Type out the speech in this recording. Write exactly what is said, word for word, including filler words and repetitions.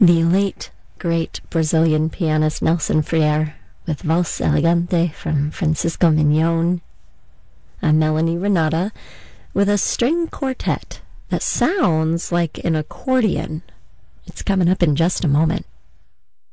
The late, great Brazilian pianist Nelson Freire with Valse Elegante from Francisco Mignon. I'm Melanie Renata with a string quartet that sounds like an accordion. It's coming up in just a moment.